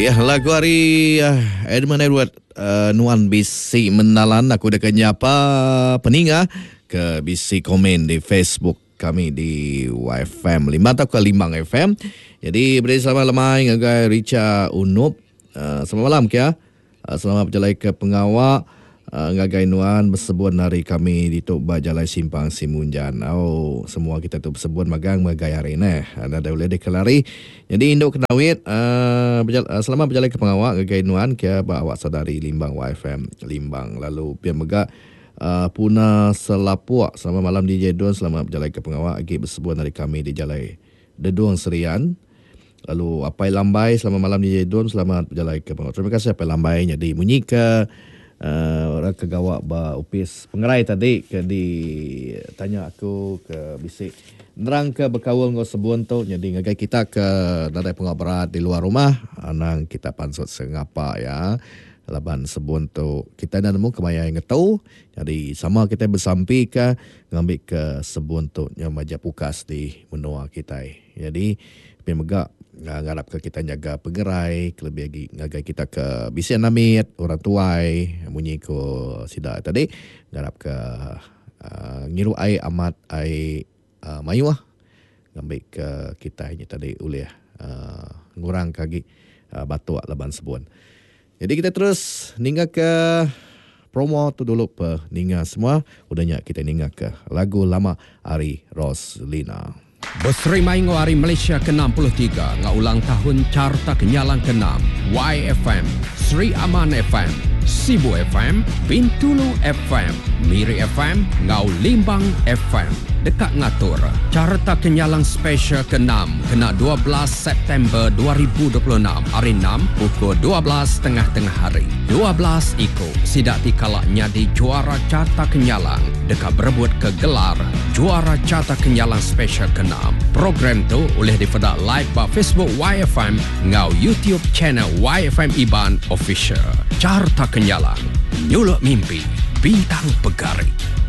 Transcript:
Ya, lagu hari Edmund Edward Nuan BC menalan aku dah kenyapa peninga ke BC komen di Facebook kami di YFM 5 atau ke Limbang FM. Jadi bersama lemai ngagai Richa Unup. Selamat malam kia. Selamat berjalan ke pengawak ngagai Nuan bersebut hari kami di Tok Bajalai Simpang Simunjan. Oh, semua kita tu bersebut magang magai hari ni. Ada boleh dikelari. Jadi induk kenawit selamat berjalan ke pengawak ngagai Nuan kia bawa saudari Limbang YFM Limbang. Lalu biar megak Puna Selapuak selamat malam DJ Don, selamat berjalan ke pengawak lagi bersebut dari kami di Jalai Deduang Serian. Lalu Apai Lambai selamat malam DJ Don, selamat berjalan ke pengawak. Terima kasih Apai Lambai. Jadi bunyi ke orang kegawak ba upis pengerai tadi ke di tanya aku ke bisik nerang ke berkawal ngau sebun tu. Jadi ngagai kita ke dari pengawak berat di luar rumah anang kita pansut sengapa ya laban sebun tu kita dah nemu kemaya yang tahu. Jadi sama kita bersampi ke ngambil ke sebun tu yang majap ukas di menua kita. Jadi pi megak ngarap ke kita jaga pegerai lebih lagi ngagai kita ke bisian namit orang tuai bunyi ko sida tadi ngarap ke ngiru ai amat ai mayu ngambil ke kita ini tadi ulih ngurang kaki batu laban sebun. Jadi kita terus ninga ke promo tu dulu pe ninga semua udahnya kita ninga ke lagu lama Ari Roslina. Berserimai Hari Malaysia ke-63 ngaulang tahun Carta Kenyalang ke-6 YFM, Sri Aman FM, Sibu FM, Bintulu FM, Miri FM, Ngau Limbang FM. Dekat ngatur Carta Kenyalang Special ke-6 kena 12 September 2026 hari 6 pukul 12 tengah-tengah hari 12 iko sidak dikala nyadi juara Carta Kenyalang dekat berebut ke gelar juara Carta Kenyalang Special ke-6. Program tu boleh dipedak live ba Facebook YFM ngau YouTube channel YFM Iban Official. Carta Kenyalang nyuluk mimpi bintang pegari.